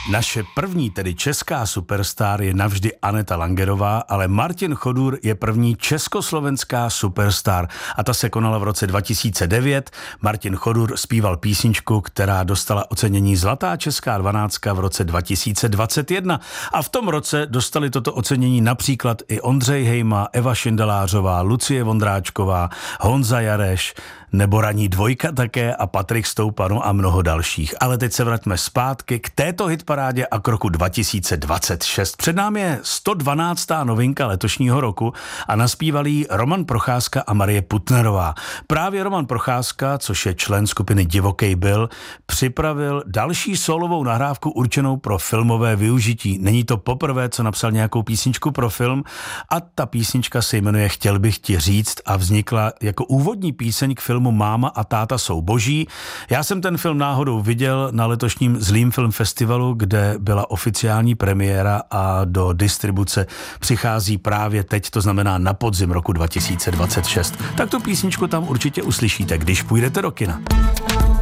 Naše první, tedy česká superstar, je navždy Aneta Langerová, ale Martin Chodůr je první československá superstar a ta se konala v roce 2009. Martin Chodůr zpíval písničku, která dostala ocenění Zlatá česká 12 v roce 2021 a v tom roce dostali toto ocenění například i Ondřej Hejma, Eva Šindelářová, Lucie Vondráčková, Honza Jareš, nebo Ranní dvojka také a Patrik Stoupano a mnoho dalších. Ale teď se vraťme zpátky k této hitparádě a k roku 2026. Před námi je 112. novinka letošního roku a naspívali ji Roman Procházka a Marie Putnerová. Právě Roman Procházka, což je člen skupiny Divokej Bill, připravil další solovou nahrávku určenou pro filmové využití. Není to poprvé, co napsal nějakou písničku pro film a ta písnička se jmenuje Chtěl bych ti říct a vznikla jako úvodní píseň k filmu Máma a táta jsou boží. Já jsem ten film náhodou viděl na letošním Zlým film festivalu, kde byla oficiální premiéra a do distribuce přichází právě teď, to znamená na podzim roku 2026. Tak tu písničku tam určitě uslyšíte, když půjdete do kina.